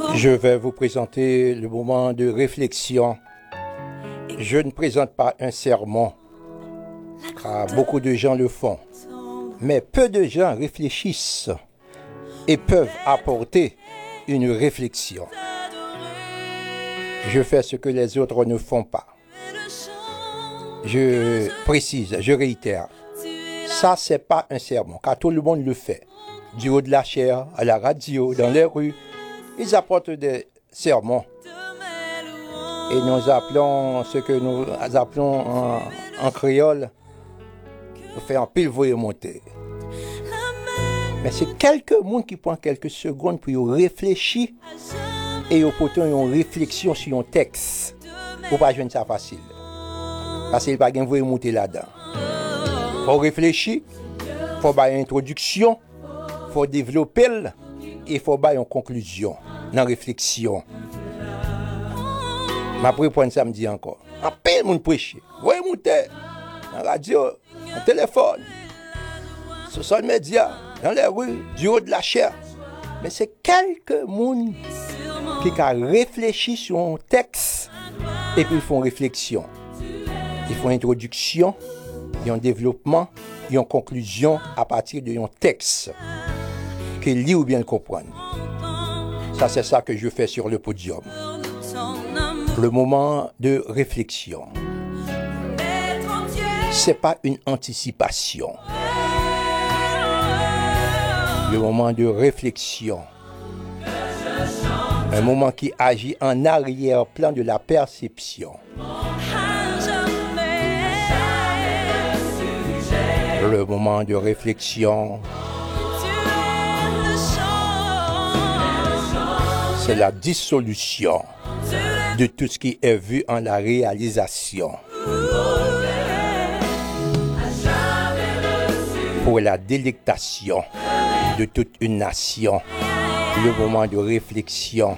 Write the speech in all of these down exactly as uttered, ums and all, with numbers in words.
Je vais vous présenter le moment de réflexion. Je ne présente pas un sermon, car beaucoup de gens le font, mais peu de gens réfléchissent et peuvent apporter une réflexion. Je fais ce que les autres ne font pas. Je précise, je réitère, ça c'est pas un sermon, car tout le monde le fait. Du haut de la chair, à la radio, dans les rues, ils apportent des sermons. Et nous appelons ce que nous appelons en, en créole, nous faisons pile voyer monter. Mais c'est quelques monde qui prennent quelques secondes pour réfléchir et pourtant une réflexion sur un texte. Pour pas jouer ça facile. Parce qu'il n'y a pas de voyer monter là-dedans. Il faut réfléchir, il faut faire une introduction, il faut développer et il faut faire une conclusion, une réflexion. Ma prendre samedi encore. En peine mon prêcher. Voyez monter dans la radio, dans le téléphone, sur social média, dans les rues, du haut de la chair. Mais c'est quelques monde qui ont réfléchi sur un texte et puis ils font réflexion. Ils font introduction, ils ont développement, ils ont conclusion à partir d'un texte qu'ils lisent ou bien le comprennent. Ça, c'est ça que je fais sur le podium. Le moment de réflexion. C'est pas une anticipation. Le moment de réflexion. Un moment qui agit en arrière-plan de la perception. Le moment de réflexion. C'est la dissolution de tout ce qui est vu en la réalisation. Pour la délectation de toute une nation, le moment de réflexion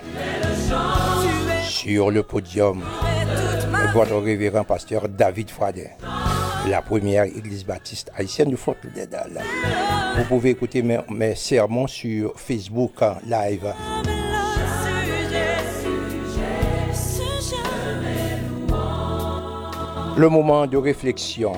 sur le podium, votre révérend pasteur David Fradin, la première église baptiste haïtienne de Fort-Lauderdale. Vous pouvez écouter mes, mes sermons sur Facebook live. Le moment de réflexion.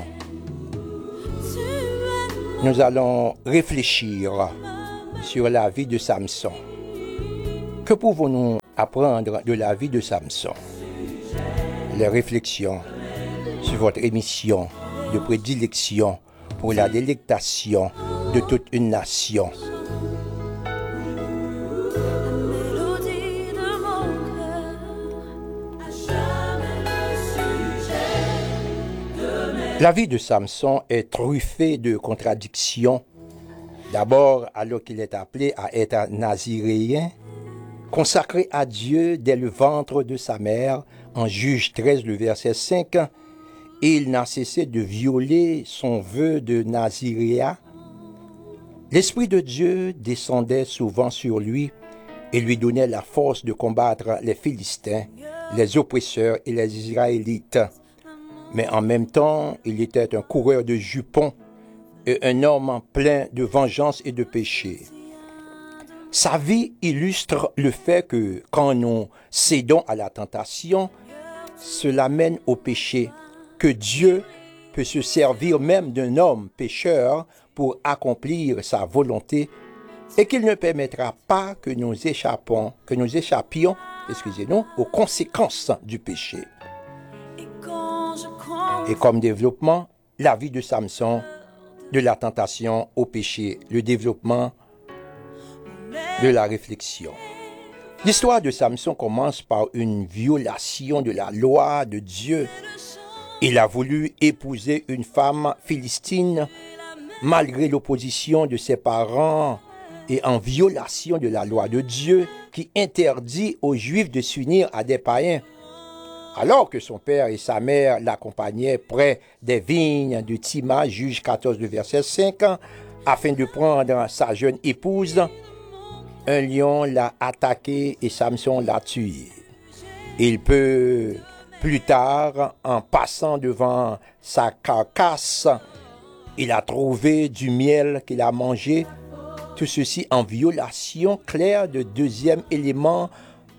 Nous allons réfléchir sur la vie de Samson. Que pouvons-nous apprendre de la vie de Samson? Les réflexions sur votre émission de prédilection pour la délectation de toute une nation. La vie de Samson est truffée de contradictions. D'abord, alors qu'il est appelé à être un naziréen, consacré à Dieu dès le ventre de sa mère, en Juge treize, le verset cinq, et il n'a cessé de violer son vœu de naziréat. L'Esprit de Dieu descendait souvent sur lui et lui donnait la force de combattre les Philistins, les oppresseurs et les Israélites. Mais en même temps, il était un coureur de jupons et un homme plein de vengeance et de péché. Sa vie illustre le fait que quand nous cédons à la tentation, cela mène au péché, que Dieu peut se servir même d'un homme pécheur pour accomplir sa volonté et qu'il ne permettra pas que nous échappons, que nous échappions, excusez-nous, aux conséquences du péché. Et comme développement, la vie de Samson, de la tentation au péché, le développement de la réflexion. L'histoire de Samson commence par une violation de la loi de Dieu. Il a voulu épouser une femme philistine malgré l'opposition de ses parents et en violation de la loi de Dieu qui interdit aux Juifs de s'unir à des païens. Alors que son père et sa mère l'accompagnaient près des vignes de Tima, Juge quatorze, verset cinq, afin de prendre sa jeune épouse, un lion l'a attaqué et Samson l'a tué. Il peut, plus tard, en passant devant sa carcasse, il a trouvé du miel qu'il a mangé, tout ceci en violation claire du deuxième élément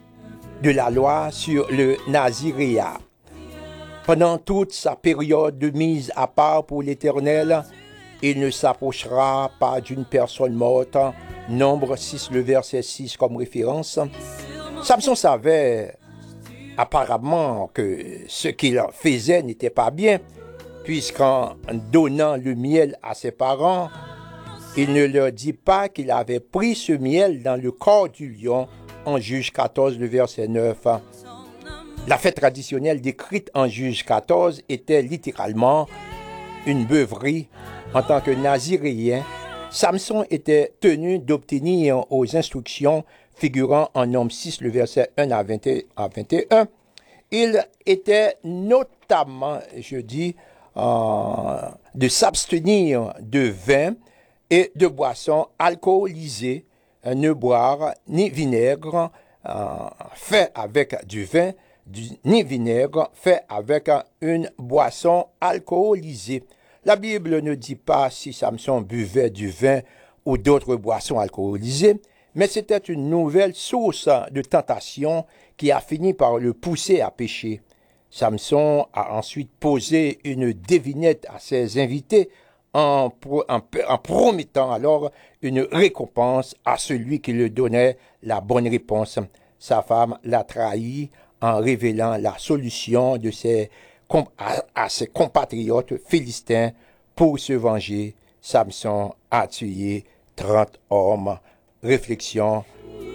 de la loi sur le naziréat. Pendant toute sa période de mise à part pour l'Éternel, il ne s'approchera pas d'une personne morte. Nombre six, le verset six comme référence. Samson savait apparemment que ce qu'il faisait n'était pas bien, puisqu'en donnant le miel à ses parents, il ne leur dit pas qu'il avait pris ce miel dans le corps du lion, en Juge quatorze, le verset neuf. La fête traditionnelle décrite en Juge quatorze était littéralement une beuverie. En tant que naziréen, Samson était tenu d'obtenir aux instructions figurant en Nombre six, le verset un à vingt et un. Il était notamment, je dis, euh, de s'abstenir de vin et de boissons alcoolisées, ne boire ni vinaigre euh, fait avec du vin, du, ni vinaigre fait avec une boisson alcoolisée. La Bible ne dit pas si Samson buvait du vin ou d'autres boissons alcoolisées, mais c'était une nouvelle source de tentation qui a fini par le pousser à pécher. Samson a ensuite posé une devinette à ses invités en, en, en promettant alors une récompense à celui qui lui donnait la bonne réponse. Sa femme l'a trahi en révélant la solution de ses, à, à ses compatriotes philistins. Pour se venger, Samson a tué trente hommes. Réflexion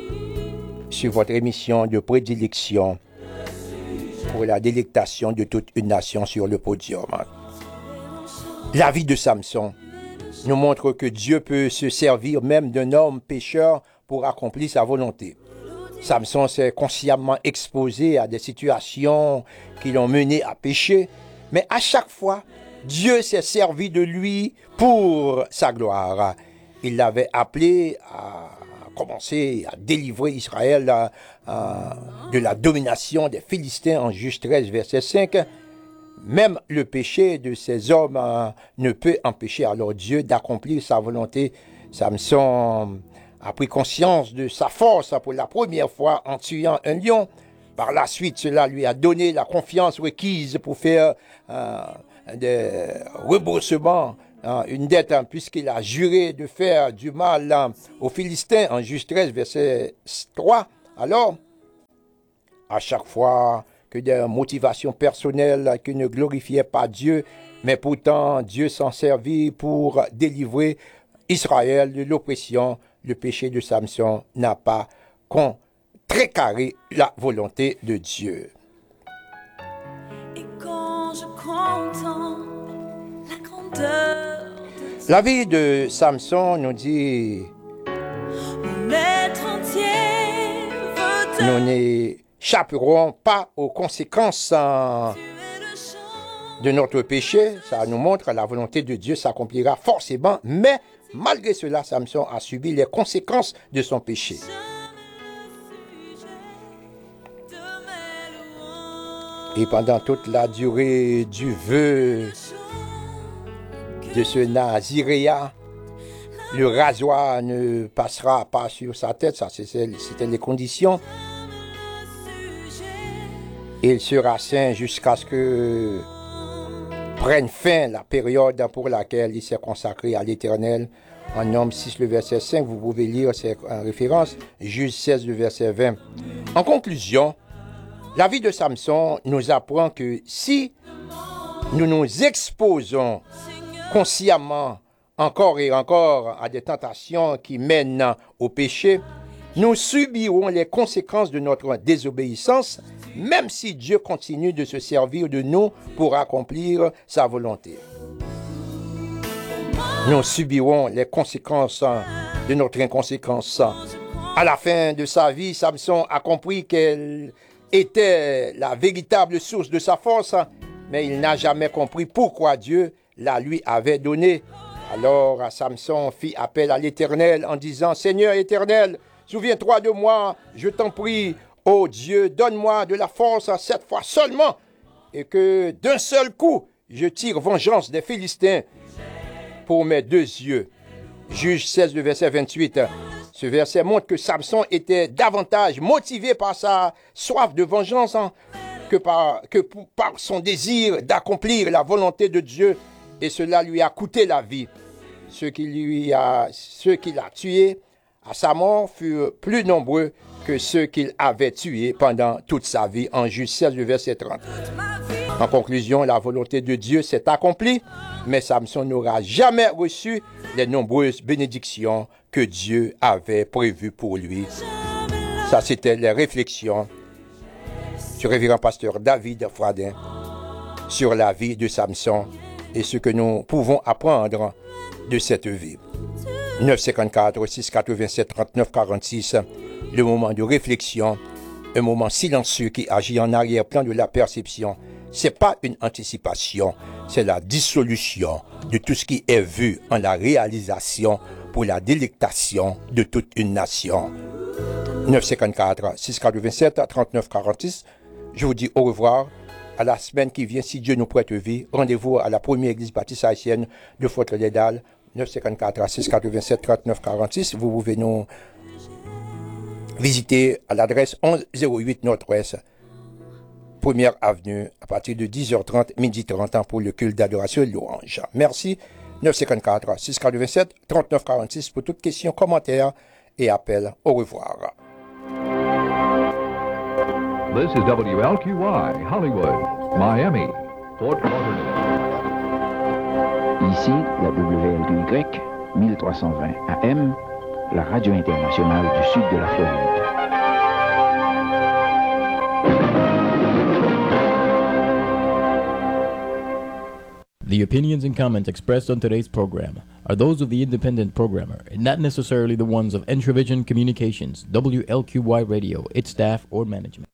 sur votre émission de prédilection pour la délectation de toute une nation sur le podium. La vie de Samson nous montre que Dieu peut se servir même d'un homme pécheur pour accomplir sa volonté. Samson s'est consciemment exposé à des situations qui l'ont mené à pécher, mais à chaque fois, Dieu s'est servi de lui pour sa gloire. Il l'avait appelé à commencer à délivrer Israël à, à, de la domination des Philistins en Juge treize, verset cinq. Même le péché de ces hommes euh, ne peut empêcher alors Dieu d'accomplir sa volonté. Samson a pris conscience de sa force pour la première fois en tuant un lion. Par la suite, cela lui a donné la confiance requise pour faire euh, des remboursements, hein, une dette, hein, puisqu'il a juré de faire du mal hein, aux Philistins en Juge treize, verset trois. Alors, à chaque fois que des motivations personnelles qui ne glorifiaient pas Dieu, mais pourtant Dieu s'en servit pour délivrer Israël de l'oppression, le péché de Samson n'a pas contrecarré la volonté de Dieu. Et quand je contemple la grandeur de La vie de Samson nous dit mon être entier veut te nous n'échapperons pas aux conséquences euh, de notre péché. Ça nous montre la volonté de Dieu s'accomplira forcément, mais malgré cela, Samson a subi les conséquences de son péché. Et pendant toute la durée du vœu de ce naziréat, le rasoir ne passera pas sur sa tête, ça c'était les conditions. Il sera saint jusqu'à ce que prenne fin la période pour laquelle il s'est consacré à l'Éternel. En Nombre six, le verset cinq, vous pouvez lire ces références, Juge seize, le verset vingt. En conclusion, la vie de Samson nous apprend que si nous nous exposons consciemment encore et encore à des tentations qui mènent au péché, nous subirons les conséquences de notre désobéissance, même si Dieu continue de se servir de nous pour accomplir sa volonté. Nous subirons les conséquences de notre inconséquence. À la fin de sa vie, Samson a compris qu'elle était la véritable source de sa force, mais il n'a jamais compris pourquoi Dieu la lui avait donnée. Alors Samson fit appel à l'Éternel en disant « Seigneur éternel, souviens-toi de moi, je t'en prie, ô Dieu, donne-moi de la force cette fois seulement, et que d'un seul coup, je tire vengeance des Philistins pour mes deux yeux. » Juge seize, le verset vingt-huit. Ce verset montre que Samson était davantage motivé par sa soif de vengeance hein, que, par, que pour, par son désir d'accomplir la volonté de Dieu, et cela lui a coûté la vie. Ceux qui lui a, ceux qu'il a tués à sa mort furent plus nombreux que ceux qu'il avait tués pendant toute sa vie, en Juge seize, verset trente. En conclusion, la volonté de Dieu s'est accomplie, mais Samson n'aura jamais reçu les nombreuses bénédictions que Dieu avait prévues pour lui. Ça, c'était les réflexions du révérend pasteur David Fradin sur la vie de Samson et ce que nous pouvons apprendre de cette vie. neuf cinquante-quatre, six quatre-vingt-sept, trente-neuf quarante-six, le moment de réflexion, un moment silencieux qui agit en arrière-plan de la perception. C'est pas une anticipation, c'est la dissolution de tout ce qui est vu en la réalisation pour la délectation de toute une nation. neuf cinquante-quatre, six quatre-vingt-sept, trente-neuf quarante-six, je vous dis au revoir. À la semaine qui vient, si Dieu nous prête vie. Rendez-vous à la première église baptiste haïtienne de Fort-les-Dalles, neuf cinquante-quatre, six quatre-vingt-sept, trente-neuf quarante-six. Vous pouvez nous visiter à l'adresse onze zéro huit Nord-Ouest, première avenue, à partir de dix heures trente, midi trente pour le culte d'adoration et de louange. Merci. neuf cinquante-quatre, six quatre-vingt-sept, trente-neuf quarante-six pour toutes questions, commentaires et appels. Au revoir. This is W L Q Y, Hollywood, Miami, Fort Lauderdale. Ici, la W L Q Y, mille trois cent vingt A M, la radio internationale du sud de la Floride. The opinions and comments expressed on today's program are those of the independent programmer and not necessarily the ones of Entravision Communications, W L Q Y Radio, its staff, or management.